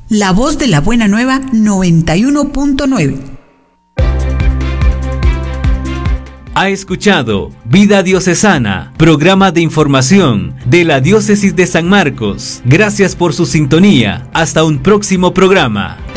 La voz de la buena nueva 91.9. Ha escuchado Vida Diocesana, programa de información de la Diócesis de San Marcos. Gracias por su sintonía. Hasta un próximo programa.